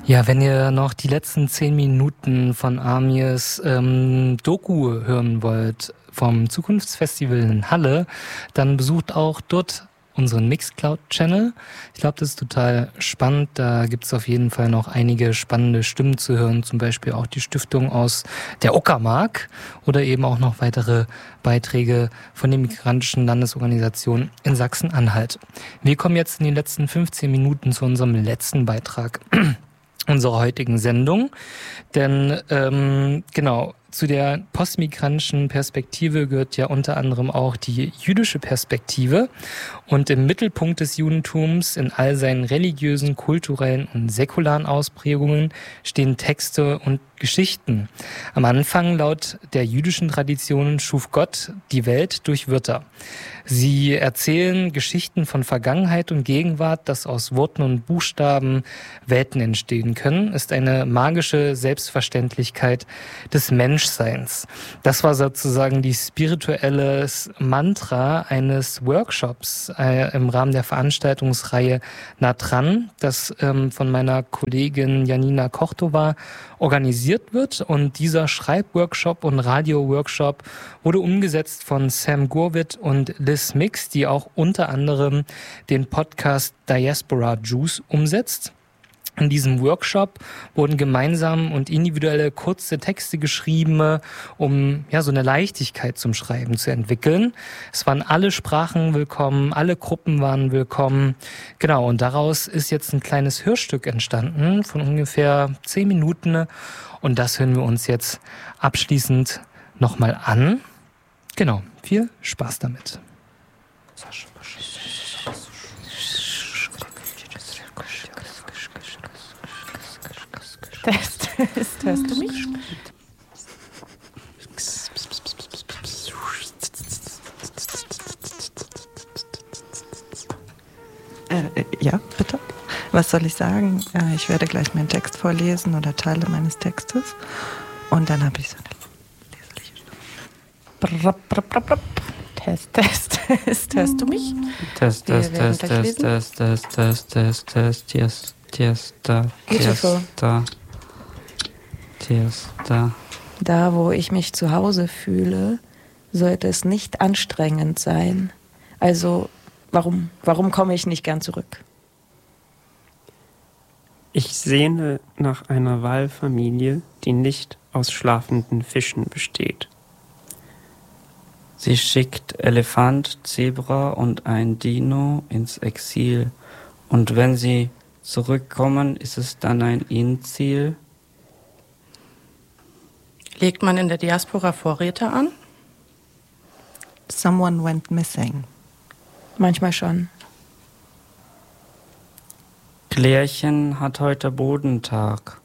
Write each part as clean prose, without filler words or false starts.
Ja, wenn ihr noch die letzten 10 Minuten von Amirs Doku hören wollt vom Zukunftsfestival in Halle, dann besucht auch dort unseren Mixcloud-Channel. Ich glaube, das ist total spannend. Da gibt es auf jeden Fall noch einige spannende Stimmen zu hören, zum Beispiel auch die Stiftung aus der Uckermark oder eben auch noch weitere Beiträge von den migrantischen Landesorganisationen in Sachsen-Anhalt. Wir kommen jetzt in den letzten 15 Minuten zu unserem letzten Beitrag unserer heutigen Sendung, denn genau, zu der postmigrantischen Perspektive gehört ja unter anderem auch die jüdische Perspektive, und im Mittelpunkt des Judentums in all seinen religiösen, kulturellen und säkularen Ausprägungen stehen Texte und Geschichten. Am Anfang, laut der jüdischen Tradition, schuf Gott die Welt durch Wörter. Sie erzählen Geschichten von Vergangenheit und Gegenwart, dass aus Worten und Buchstaben Welten entstehen können, ist eine magische Selbstverständlichkeit des Menschseins. Das war sozusagen die spirituelle Mantra eines Workshops im Rahmen der Veranstaltungsreihe Nah dran, das von meiner Kollegin Janina Kochtova organisiert wird. Und dieser Schreibworkshop und Radioworkshop wurde umgesetzt von Sam Gurwit und Liz Mix, die auch unter anderem den Podcast Diaspora Juice umsetzt. In diesem Workshop wurden gemeinsam und individuelle kurze Texte geschrieben, um ja so eine Leichtigkeit zum Schreiben zu entwickeln. Es waren alle Sprachen willkommen, alle Gruppen waren willkommen. Genau, und daraus ist jetzt ein kleines Hörstück entstanden von ungefähr 10 Minuten. Und das hören wir uns jetzt abschließend nochmal an. Genau, viel Spaß damit. Hörst du mich? Ja, bitte. Was soll ich sagen? Ich werde gleich meinen Text vorlesen oder Teile meines Textes. Und dann habe ich so eine leserliche Stimme. Test. Hörst du mich? Test, yes, da. Da, wo ich mich zu Hause fühle, sollte es nicht anstrengend sein. Also, warum komme ich nicht gern zurück? Ich sehne nach einer Walfamilie, die nicht aus schlafenden Fischen besteht. Sie schickt Elefant, Zebra und ein Dino ins Exil. Und wenn sie zurückkommen, ist es dann ein Endziel? Legt man in der Diaspora Vorräte an? Someone went missing. Manchmal schon. Klärchen hat heute Bodentag.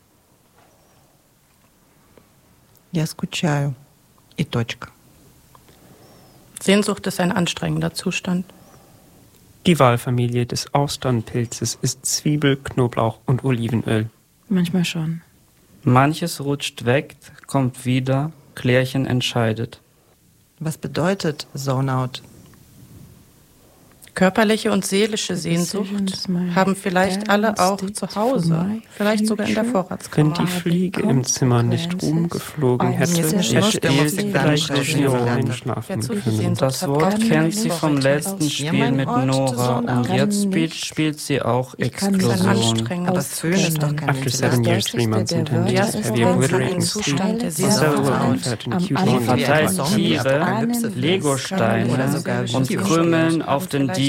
Я скучаю. И точка. Sehnsucht ist ein anstrengender Zustand. Die Wahlfamilie des Austernpilzes ist Zwiebel, Knoblauch und Olivenöl. Manchmal schon. Manches rutscht weg, kommt wieder, Klärchen entscheidet. Was bedeutet Zone Out? Körperliche und seelische Sehnsucht haben vielleicht alle auch zu Hause, vielleicht sogar in der Wenn Vorratskammer. die Fliege im Zimmer nicht rumgeflogen hätte, hätte sie vielleicht schneller einschlafen können. Das Wort kennt sie vom letzten Spiel mit Nora und jetzt spielt sie auch Explosion. Aber Föhn ist doch kein After 7 years, 3 months and 10 days, heavy obliterating sleep, cellular unfat and cute Sie long verteilt legs. Tiere, Legosteine und Krümeln auf den Dielen.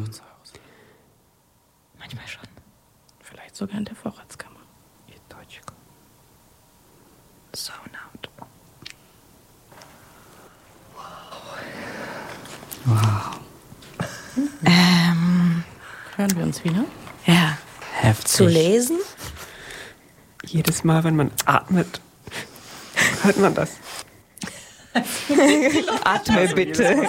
Manchmal schon. Vielleicht sogar in der Vorratskammer. Zone Out. Wow. Hören wir uns wieder? Ja. Heftig. Zu lesen? Jedes Mal, wenn man atmet, hört man das. Atme bitte.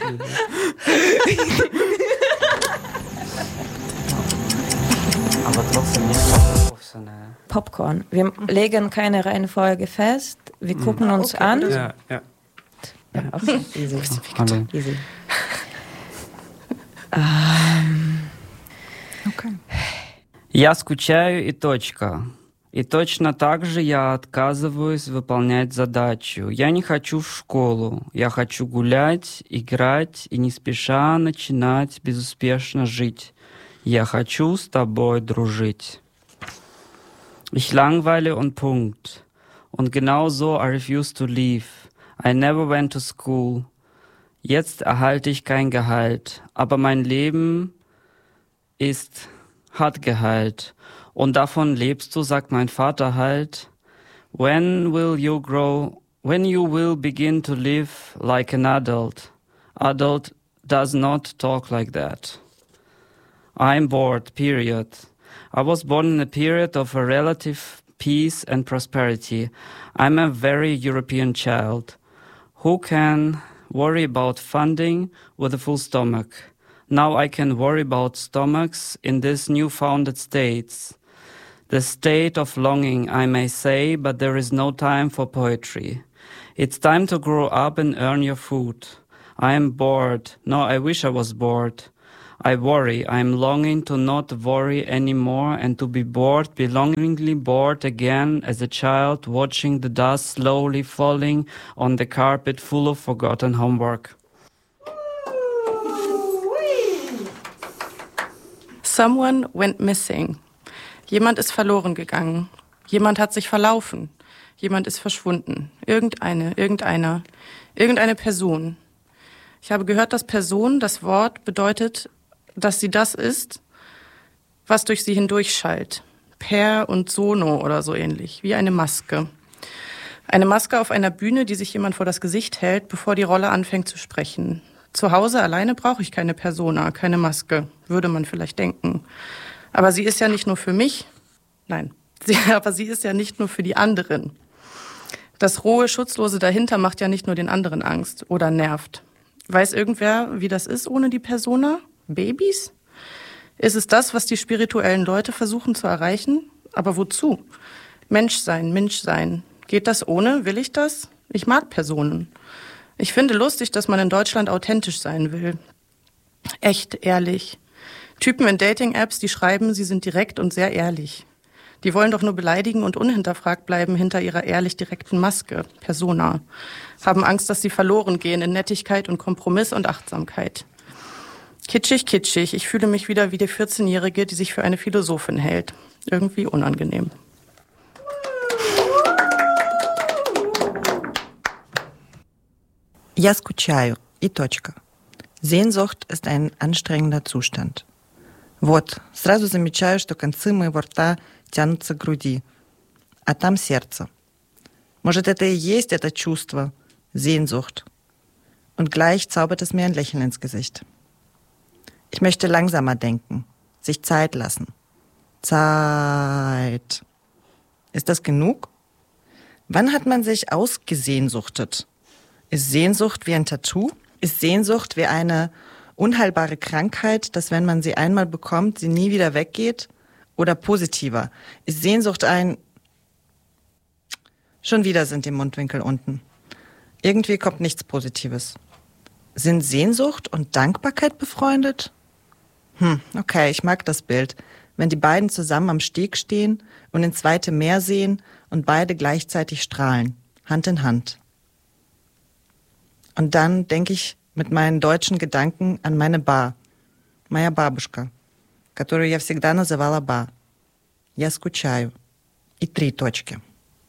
Aber trotzdem nicht professionell. Popcorn. Wir legen keine Reihenfolge fest. Wir gucken uns an. Ja. Ja, okay. Easy. Hallo. Easy. Okay. Я скучаю и точка. И точно так же я отказываюсь выполнять задачу. Я не хочу в школу. Я хочу гулять, играть и не спеша начинать безуспешно жить. Я хочу с тобой дружить. Ich langweile und Punkt. Und genau so I refuse to leave. I never went to school. Jetzt erhalte ich kein Gehalt. Aber mein Leben hat Gehalt. Und davon lebst du, sagt mein Vater halt. When you will begin to live like an adult. Adult does not talk like that. I'm bored, period. I was born in a period of a relative peace and prosperity. I'm a very European child who can worry about funding with a full stomach. Now I can worry about stomachs in this new-founded states. The state of longing, I may say, but there is no time for poetry. It's time to grow up and earn your food. I am bored. No, I wish I was bored. I worry. I am longing to not worry anymore and to be bored, belongingly bored again as a child, watching the dust slowly falling on the carpet full of forgotten homework. Someone went missing. Jemand ist verloren gegangen. Jemand hat sich verlaufen. Jemand ist verschwunden. Irgendeine Person. Ich habe gehört, dass Person, das Wort, bedeutet, dass sie das ist, was durch sie hindurchschallt. Per und sono oder so ähnlich, wie eine Maske. Eine Maske auf einer Bühne, die sich jemand vor das Gesicht hält, bevor die Rolle anfängt zu sprechen. Zu Hause alleine brauche ich keine Persona, keine Maske, würde man vielleicht denken. Aber sie ist ja nicht nur für mich, aber sie ist ja nicht nur für die anderen. Das rohe, schutzlose dahinter macht ja nicht nur den anderen Angst oder nervt. Weiß irgendwer, wie das ist ohne die Persona? Babys? Ist es das, was die spirituellen Leute versuchen zu erreichen? Aber wozu? Mensch sein. Geht das ohne? Will ich das? Ich mag Personen. Ich finde lustig, dass man in Deutschland authentisch sein will. Echt, ehrlich. Typen in Dating-Apps, die schreiben, sie sind direkt und sehr ehrlich. Die wollen doch nur beleidigen und unhinterfragt bleiben hinter ihrer ehrlich direkten Maske, Persona. Haben Angst, dass sie verloren gehen in Nettigkeit und Kompromiss und Achtsamkeit. Kitschig. Ich fühle mich wieder wie die 14-Jährige, die sich für eine Philosophin hält. Irgendwie unangenehm. Я скучаю. И точка. Sehnsucht ist ein anstrengender Zustand. Вот, сразу замечаю, что концы моего рта тянутся к груди, а там сердце. Может, это и есть это чувство, Sehnsucht. Und gleich zaubert es mir ein Lächeln ins Gesicht. Ich möchte langsamer denken, sich Zeit lassen. Zeit. Ist das genug? Wann hat man sich ausgesehnsuchtet? Ist Sehnsucht wie ein Tattoo? Ist Sehnsucht wie eine unheilbare Krankheit, dass wenn man sie einmal bekommt, sie nie wieder weggeht? Oder positiver? Ist Sehnsucht Schon wieder sind die Mundwinkel unten. Irgendwie kommt nichts Positives. Sind Sehnsucht und Dankbarkeit befreundet? Okay, ich mag das Bild. Wenn die beiden zusammen am Steg stehen und ins weite Meer sehen und beide gleichzeitig strahlen, Hand in Hand. Und dann denke ich mit meinen deutschen Gedanken an meine Ба, моя бабушка, которую я всегда называла Ба. Я скучаю. И 3 точки.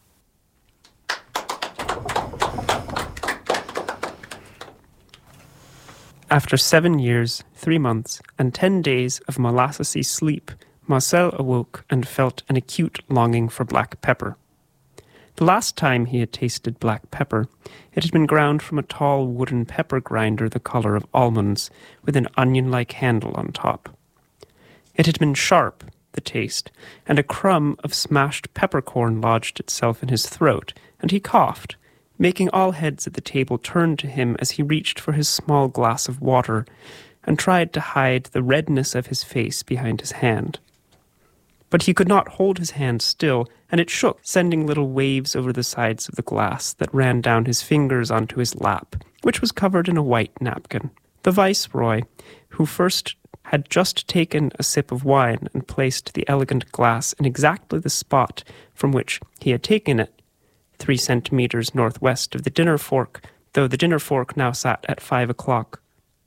After 7 years, 3 months, and 10 days of molassesy sleep, Marcel awoke and felt an acute longing for black pepper. The last time he had tasted black pepper, it had been ground from a tall wooden pepper grinder the colour of almonds, with an onion-like handle on top. It had been sharp, the taste, and a crumb of smashed peppercorn lodged itself in his throat, and he coughed, making all heads at the table turn to him as he reached for his small glass of water, and tried to hide the redness of his face behind his hand. But he could not hold his hand still, and it shook, sending little waves over the sides of the glass that ran down his fingers onto his lap, which was covered in a white napkin. The viceroy, who first had just taken a sip of wine and placed the elegant glass in exactly the spot from which he had taken it, 3 centimeters northwest of the dinner fork, though the dinner fork now sat at 5 o'clock.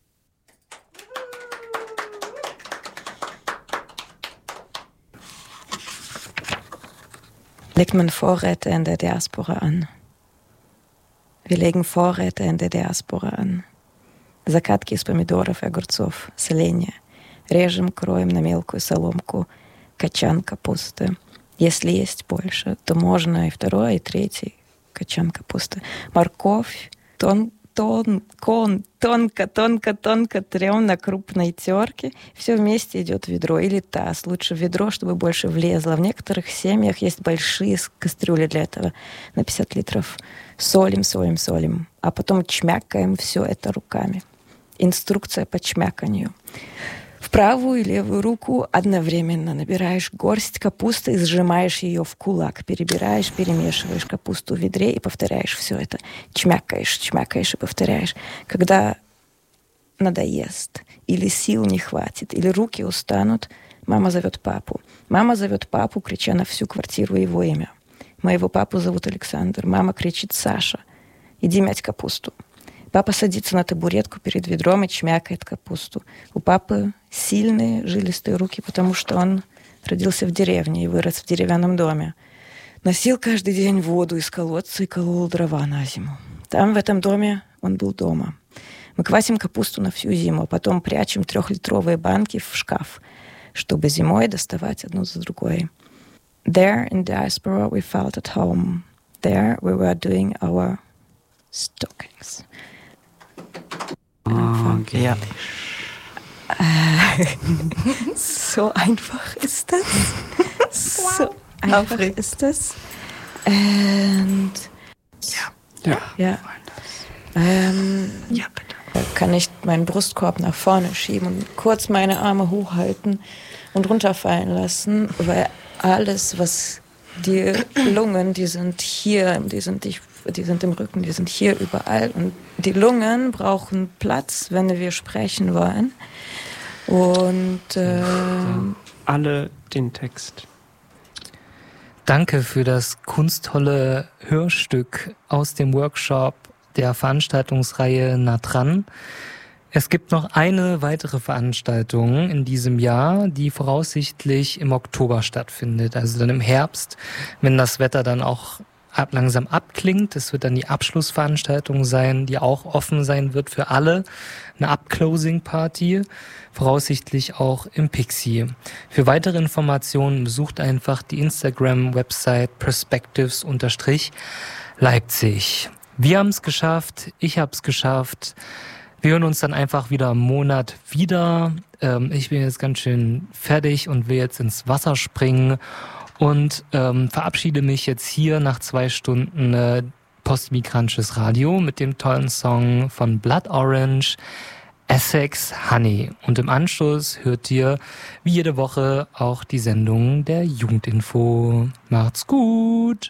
Legt man Vorräte in der Diaspora an. Wir legen Vorräte in der Diaspora an. Закатки из помидоров и огурцов, соленья. Режем, кроем на мелкую соломку. Качан капусты. Если есть больше, то можно и второй, и третий качан капусты. Морковь тонко трем на крупной терке. Все вместе идет в ведро или таз. Лучше в ведро, чтобы больше влезло. В некоторых семьях есть большие кастрюли для этого на 50 литров. Солим. А потом чмякаем все это руками. Инструкция по чмяканью. В правую и левую руку одновременно набираешь горсть капусты и сжимаешь ее в кулак. Перебираешь, перемешиваешь капусту в ведре и повторяешь все это. Чмякаешь и повторяешь. Когда надоест, или сил не хватит, или руки устанут, мама зовет папу. Мама зовет папу, крича на всю квартиру его имя. Моего папу зовут Александр. Мама кричит: Саша, иди мять капусту. Папа садится на табуретку перед ведром и чмякает капусту. У папы сильные, жилистые руки, потому что он родился в деревне и вырос в деревянном доме. Носил каждый день воду из колодца и колол дрова на зиму. Там, в этом доме, он был дома. Мы квасим капусту на всю зиму, а потом прячем 3-литровые банки в шкаф, чтобы зимой доставать одну за другой. There in diaspora we felt at home. There we were doing our stockings. Okay. Ja. So einfach ist das. So einfach ist das. Und Ja. ja. Ja, bitte. Kann ich meinen Brustkorb nach vorne schieben und kurz meine Arme hochhalten und runterfallen lassen, weil alles, was die Lungen, die sind hier, die sind im Rücken, die sind hier überall. Und die Lungen brauchen Platz, wenn wir sprechen wollen. Und Alle den Text. Danke für das kunstvolle Hörstück aus dem Workshop der Veranstaltungsreihe Nah dran. Es gibt noch eine weitere Veranstaltung in diesem Jahr, die voraussichtlich im Oktober stattfindet, also dann im Herbst, wenn das Wetter dann auch langsam abklingt. Es wird dann die Abschlussveranstaltung sein, die auch offen sein wird für alle. Eine Up-Closing-Party, voraussichtlich auch im Pixie. Für weitere Informationen besucht einfach die Instagram-Website perspectives_Leipzig. Wir haben es geschafft, ich habe es geschafft. Wir hören uns dann einfach wieder im Monat wieder. Ich bin jetzt ganz schön fertig und will jetzt ins Wasser springen und verabschiede mich jetzt hier nach 2 Stunden postmigrantisches Radio mit dem tollen Song von Blood Orange, Essex Honey. Und im Anschluss hört ihr wie jede Woche auch die Sendung der Jugendinfo. Macht's gut!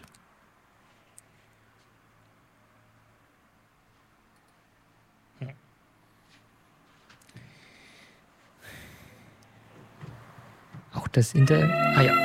Auch das Ah ja.